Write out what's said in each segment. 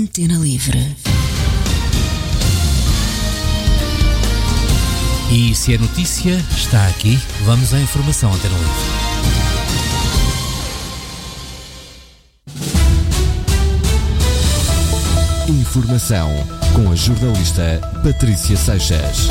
Antena Livre. E se é notícia, está aqui. Vamos à informação Antena Livre. Informação com a jornalista Patrícia Seixas.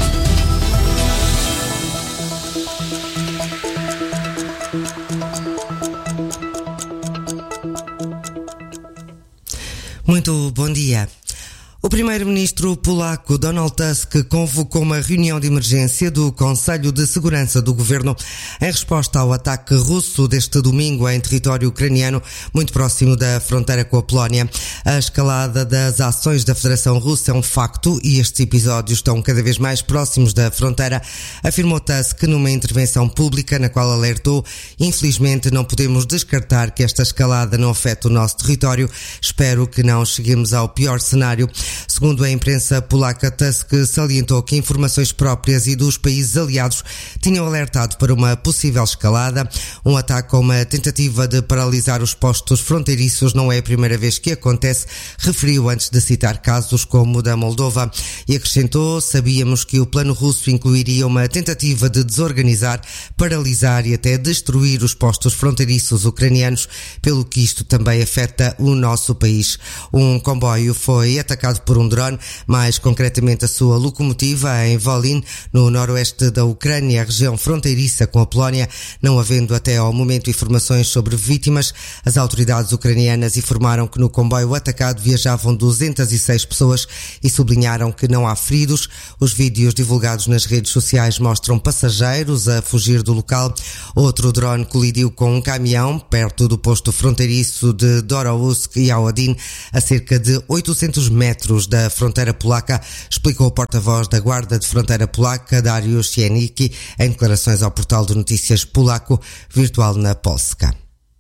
Muito bom dia. O primeiro-ministro polaco Donald Tusk convocou uma reunião de emergência do Conselho de Segurança do Governo em resposta ao ataque russo deste domingo em território ucraniano, muito próximo da fronteira com a Polónia. A escalada das ações da Federação Russa é um facto e estes episódios estão cada vez mais próximos da fronteira, afirmou Tusk numa intervenção pública na qual alertou: infelizmente não podemos descartar que esta escalada não afeta o nosso território. Espero que não cheguemos ao pior cenário. Segundo a imprensa polaca, Tusk salientou que informações próprias e dos países aliados tinham alertado para uma possível escalada. Um ataque ou uma tentativa de paralisar os postos fronteiriços não é a primeira vez que acontece, referiu antes de citar casos como o da Moldova, e acrescentou: sabíamos que o plano russo incluiria uma tentativa de desorganizar, paralisar e até destruir os postos fronteiriços ucranianos, pelo que isto também afeta o nosso país. Um comboio foi atacado por um drone, mais concretamente a sua locomotiva em Volyn, no noroeste da Ucrânia, região fronteiriça com a Polónia. Não havendo até ao momento informações sobre vítimas, as autoridades ucranianas informaram que no comboio atacado viajavam 206 pessoas e sublinharam que não há feridos. Os vídeos divulgados nas redes sociais mostram passageiros a fugir do local. Outro drone colidiu com um caminhão perto do posto fronteiriço de Dorowusk e Aodin, a cerca de 800 metros da fronteira polaca, explicou o porta-voz da Guarda de Fronteira Polaca, Dariusz Janicki, em declarações ao portal de notícias polaco Virtual na Polska.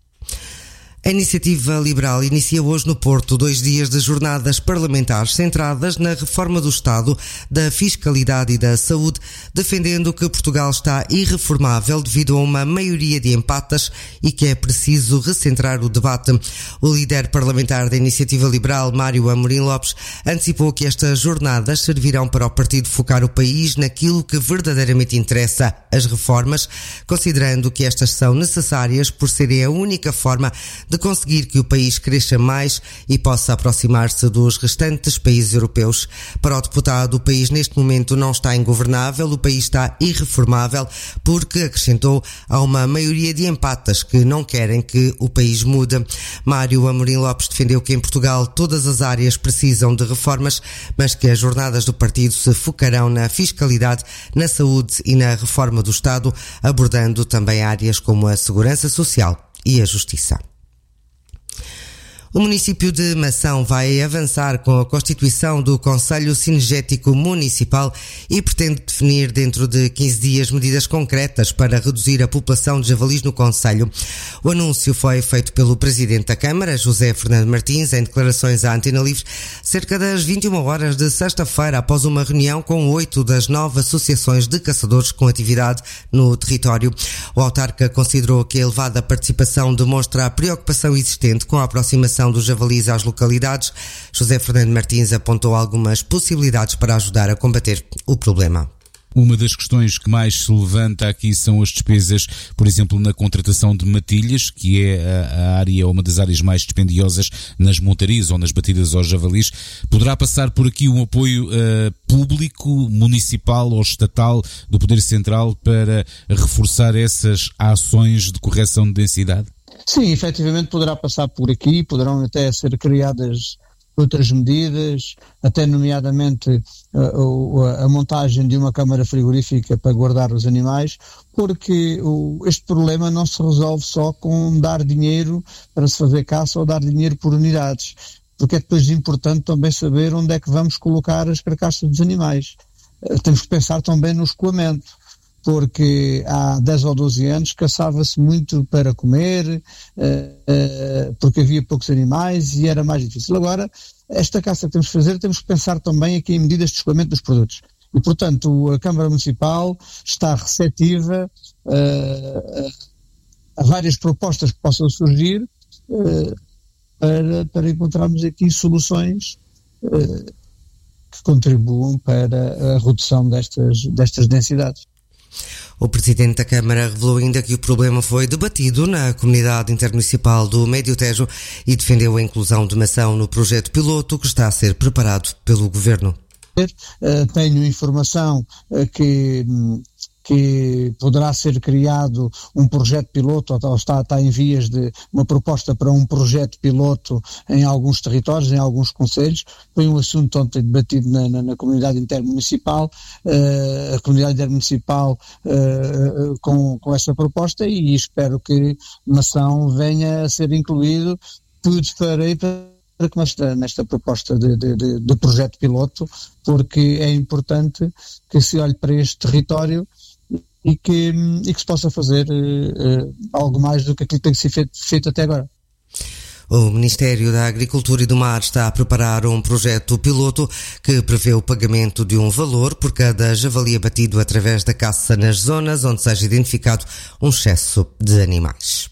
A Iniciativa Liberal inicia hoje no Porto 2 dias de jornadas parlamentares centradas na reforma do Estado, da fiscalidade e da saúde, defendendo que Portugal está irreformável devido a uma maioria de empatas e que é preciso recentrar o debate. O líder parlamentar da Iniciativa Liberal, Mário Amorim Lopes, antecipou que estas jornadas servirão para o partido focar o país naquilo que verdadeiramente interessa, as reformas, considerando que estas são necessárias por serem a única forma de conseguir que o país cresça mais e possa aproximar-se dos restantes países europeus. Para o deputado, o país neste momento não está ingovernável, o país está irreformável porque, acrescentou, há uma maioria de empatas que não querem que o país mude. Mário Amorim Lopes defendeu que em Portugal todas as áreas precisam de reformas, mas que as jornadas do partido se focarão na fiscalidade, na saúde e na reforma do Estado, abordando também áreas como a segurança social e a justiça. O município de Mação vai avançar com a constituição do Conselho Cinegético Municipal e pretende definir dentro de 15 dias medidas concretas para reduzir a população de javalis no concelho. O anúncio foi feito pelo Presidente da Câmara, José Fernando Martins, em declarações à Antena Livre, cerca das 21 horas de sexta-feira, após uma reunião com 8 das 9 associações de caçadores com atividade no território. O autarca considerou que a elevada participação demonstra a preocupação existente com a aproximação dos javalis às localidades. José Fernando Martins apontou algumas possibilidades para ajudar a combater o problema. Uma das questões que mais se levanta aqui são as despesas, por exemplo, na contratação de matilhas, que é a área, uma das áreas mais dispendiosas nas montarias ou nas batidas aos javalis. Poderá passar por aqui um apoio público, municipal ou estatal do Poder Central para reforçar essas ações de correção de densidade? Sim, efetivamente poderá passar por aqui, poderão até ser criadas outras medidas, até nomeadamente a montagem de uma câmara frigorífica para guardar os animais, porque este problema não se resolve só com dar dinheiro para se fazer caça ou dar dinheiro por unidades, porque é depois importante também saber onde é que vamos colocar as carcaças dos animais. Temos que pensar também no escoamento, porque há 10 ou 12 anos caçava-se muito para comer, porque havia poucos animais e era mais difícil. Agora, esta caça que temos que fazer, temos que pensar também aqui em medidas de escoamento dos produtos. E, portanto, a Câmara Municipal está receptiva a várias propostas que possam surgir para encontrarmos aqui soluções que contribuam para a redução destas densidades. O Presidente da Câmara revelou ainda que o problema foi debatido na Comunidade Intermunicipal do Médio Tejo e defendeu a inclusão de Mação no projeto piloto que está a ser preparado pelo Governo. Tenho informação que poderá ser criado um projeto piloto, ou está em vias de uma proposta para um projeto piloto em alguns territórios, em alguns concelhos. Foi um assunto ontem debatido na comunidade intermunicipal, a comunidade intermunicipal com essa proposta, e espero que Mação venha a ser incluído. Tudo farei para que nesta proposta de projeto piloto, porque é importante que se olhe para este território e que se possa fazer algo mais do que aquilo que tem que ser feito até agora. O Ministério da Agricultura e do Mar está a preparar um projeto piloto que prevê o pagamento de um valor por cada javali abatido através da caça nas zonas onde seja identificado um excesso de animais.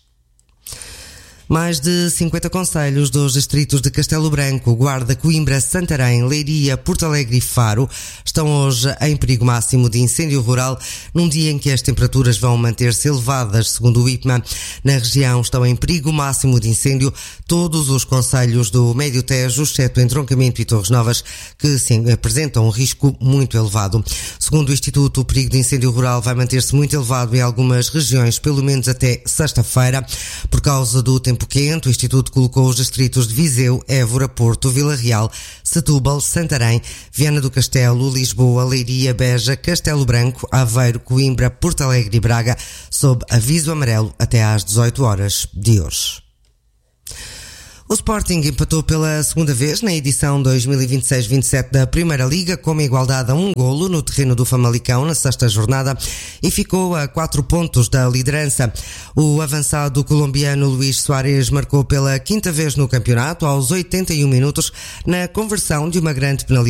Mais de 50 concelhos dos distritos de Castelo Branco, Guarda, Coimbra, Santarém, Leiria, Porto Alegre e Faro estão hoje em perigo máximo de incêndio rural, num dia em que as temperaturas vão manter-se elevadas, segundo o IPMA. Na região estão em perigo máximo de incêndio todos os concelhos do Médio Tejo, exceto Entroncamento e Torres Novas, que apresentam um risco muito elevado. Segundo o Instituto, o perigo de incêndio rural vai manter-se muito elevado em algumas regiões, pelo menos até sexta-feira, por causa do tempo quente. O Instituto colocou os distritos de Viseu, Évora, Porto, Vila Real, Setúbal, Santarém, Viana do Castelo, Lisboa, Leiria, Beja, Castelo Branco, Aveiro, Coimbra, Porto Alegre e Braga sob aviso amarelo até às 18 horas de hoje. O Sporting empatou pela segunda vez na edição 2026-27 da Primeira Liga, com uma igualdade a 1 golo no terreno do Famalicão na sexta jornada, e ficou a 4 pontos da liderança. O avançado colombiano Luís Soares marcou pela quinta vez no campeonato aos 81 minutos na conversão de uma grande penalidade